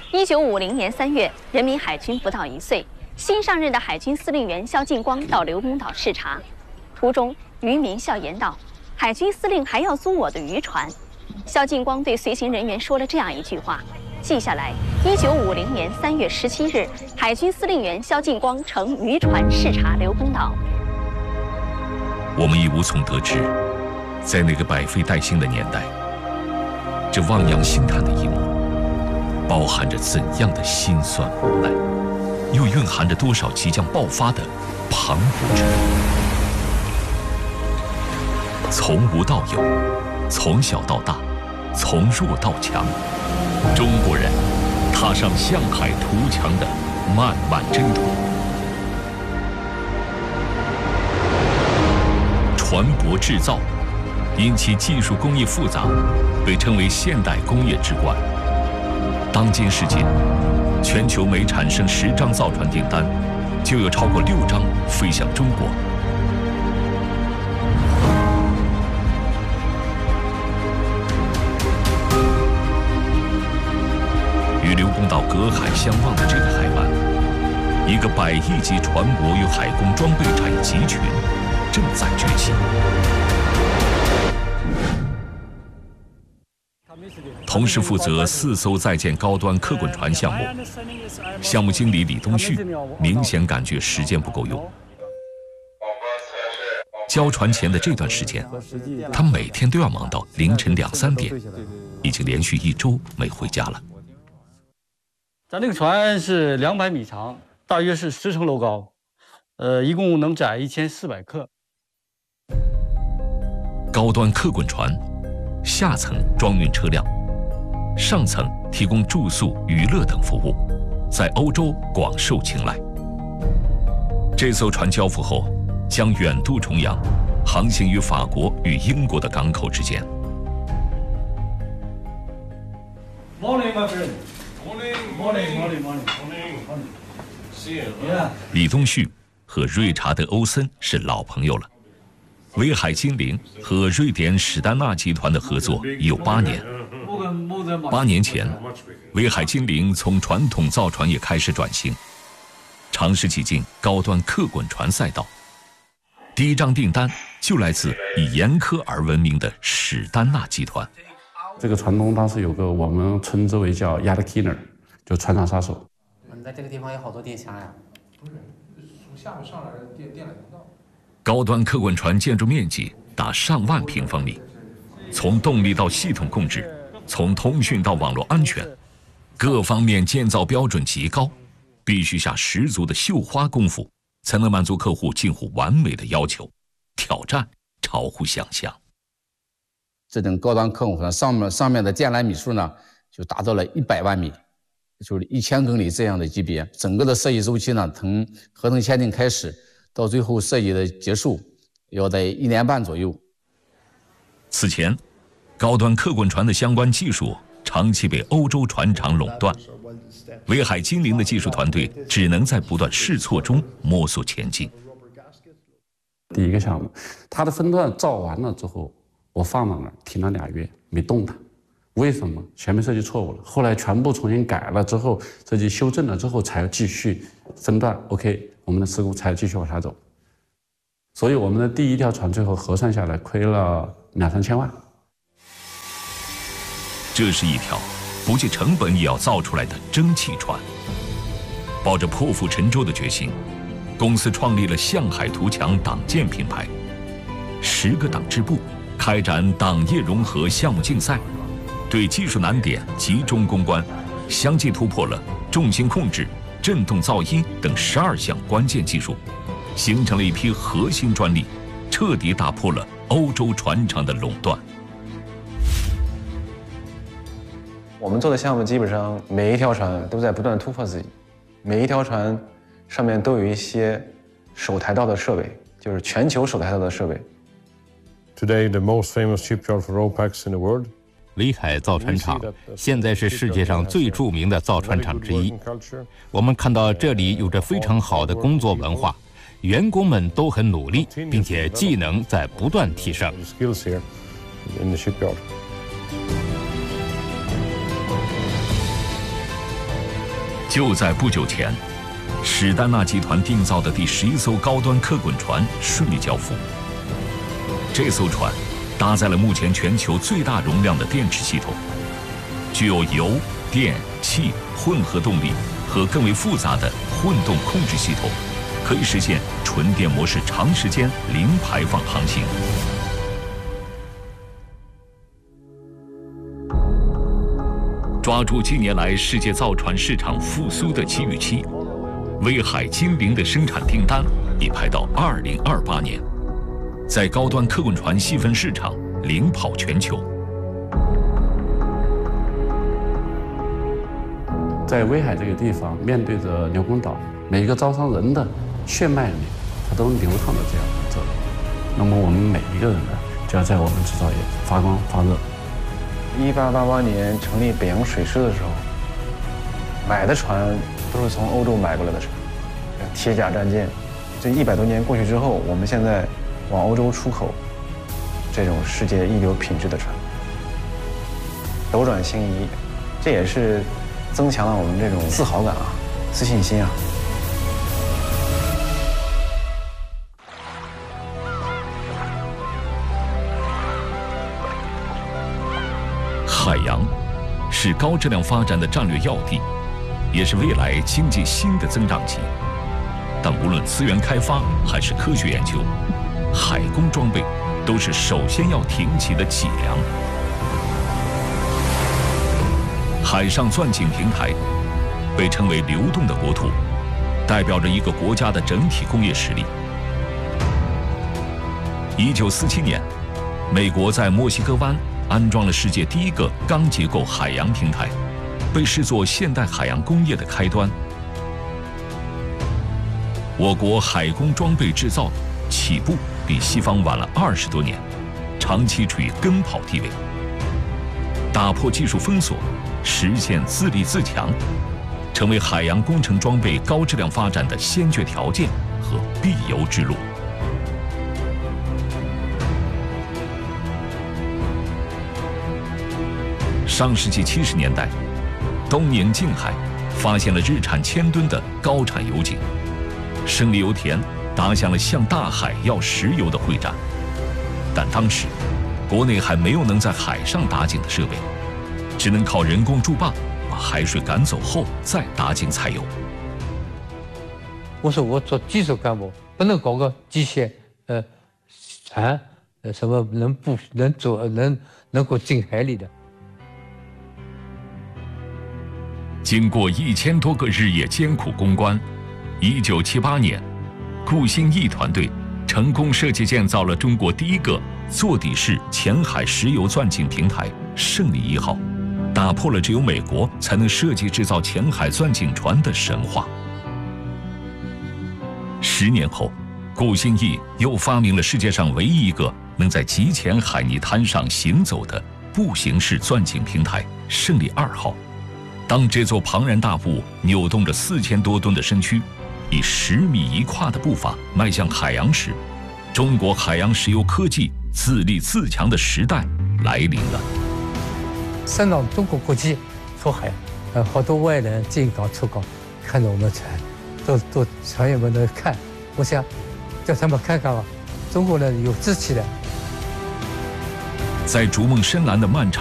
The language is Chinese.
1950年3月，人民海军不到1岁，新上任的海军司令员萧劲光到刘公岛视察，途中渔民笑言道：“海军司令还要租我的渔船。”萧劲光对随行人员说了这样一句话，记下来：1950年3月17日，海军司令员萧劲光乘渔船视察刘公岛。 我们已无从得知，在那个百废待兴的年代，这望洋兴叹的一幕，包含着怎样的辛酸无奈，又蕴含着多少即将爆发的磅礴之力。从无到有，从小到大，从弱到强，中国人踏上向海图强的漫漫征途。船舶制造因其技术工艺复杂，被称为现代工业之冠。当今世界，全球每产生10张造船订单，就有超过6张飞向中国。与刘公岛隔海相望的这个海湾，一个100亿级船舶与海工装备产业集群正在崛起。同时负责4艘在建高端客滚船项目，项目经理李东旭明显感觉时间不够用。交船前的这段时间，他每天都要忙到凌晨2、3点，已经连续1周没回家了。 咱这个船是200米长，大约是10层楼高，一共能载1400克。 高端客滚船，下层装运车辆，上层提供住宿、娱乐等服务，在欧洲广受青睐。这艘船交付后，将远渡重洋，航行于法国与英国的港口之间。 Morning, my friend. Morning. 李东旭和瑞查德·欧森是老朋友了。威海金陵和瑞典史丹纳集团的合作已有8年。8年前，威海金陵从传统造船业开始转型，尝试挤进高端客滚船赛道。第一张订单就来自以严苛而闻名的史丹纳集团。 这个船东当时有个我们称之为叫 Yacht Killer， 就船长杀手。 你在这个地方有好多电匣呀？ 不是，下面上来的电缆通道。 高端客滚船建筑面积达上万平方米，从动力到系统控制，从通讯到网络安全，各方面建造标准极高，必须下十足的绣花功夫，才能满足客户近乎完美的要求，挑战超乎想象。 这等高端客滚船上面的建缆米数呢，就达到了100万米，就是1000公里这样的级别。整个的设计周期呢，从合同签订开始到最后设计的结束，要在1年半左右。 此前，高端客滚船的相关技术长期被欧洲船厂垄断，威海金陵的技术团队只能在不断试错中摸索前进。 第一个项目，它的分段造完了之后，我放到那儿停了2月没动它，为什么？前面设计错误了，后来全部重新改了之后，设计修正了之后，才继续分段 OK， 我们的施工才继续往下走。所以我们的第一条船最后核算下来亏了2、3千万。 这是一条不计成本也要造出来的蒸汽船。抱着破釜沉舟的决心，公司创立了向海图强党建品牌，10个党支部开展党业融合项目竞赛，对技术难点集中攻关，相继突破了重心控制、振动噪音等12项关键技术，形成了一批核心专利，彻底打破了欧洲船厂的垄断。 我们做的项目基本上每一条船都在不断突破自己，每一条船上面都有一些首台道的设备，就是全球首台道的设备。 Today, the most famous shipyard for RoPax in the world. 威海造船厂现在是世界上最著名的造船厂之一。我们看到这里有着非常好的工作文化，员工们都很努力，并且技能在不断提升。 就在不久前，史丹纳集团定造的第11艘高端客滚船顺利交付。这艘船搭载了目前全球最大容量的电池系统，具有油、电、气混合动力和更为复杂的混动控制系统，可以实现纯电模式长时间零排放航行。抓住近年来世界造船市场复苏的机遇期，威海金陵的生产订单已排到2028年，在高端客运船细分市场领跑全球。 在威海这个地方，面对着刘公岛，每一个招商人的血脉里，它都流淌着这样的责任。那么我们每一个人呢，就要在我们制造业发光发热。 1888年成立北洋水师的时候，买的船都是从欧洲买过来的船，铁甲战舰。这100多年过去之后，我们现在往欧洲出口这种世界一流品质的船，斗转星移，这也是增强了我们这种自豪感啊、自信心啊。 海洋是高质量发展的战略要地，也是未来经济新的增长极。但无论资源开发还是科学研究，海工装备都是首先要挺起的脊梁。海上钻井平台被称为流动的国土，代表着一个国家的整体工业实力。1947年，美国在墨西哥湾安装了世界第一个钢结构海洋平台，被视作现代海洋工业的开端。我国海工装备制造起步比西方晚了20多年，长期处于跟跑地位。打破技术封锁，实现自立自强，成为海洋工程装备高质量发展的先决条件和必由之路。上世纪70年代，东宁近海发现了日产1000吨的高产油井，胜利油田打响了向大海要石油的会战。但当时，国内还没有能在海上打井的设备，只能靠人工筑坝把海水赶走后再打井采油。 我说我做技术干部，不能搞个机械，船，什么能够进海里的。 经过1000多个日夜艰苦攻关，1978年，顾新义团队成功设计建造了中国第一个座底式浅海石油钻井平台“胜利1号”，打破了只有美国才能设计制造浅海钻井船的神话。10年后，顾新义又发明了世界上唯一一个能在极浅海泥滩上行走的步行式钻井平台“胜利2号”。当这座庞然大物扭动着4000多吨的身躯，以10米1跨的步伐迈向海洋时，中国海洋石油科技自立自强的时代来临了。 伸到中国国际出海，好多外人进港出港，看着我们船，都船友们都看。我想叫他们看看吧，中国人有志气的。 在逐梦深蓝的漫长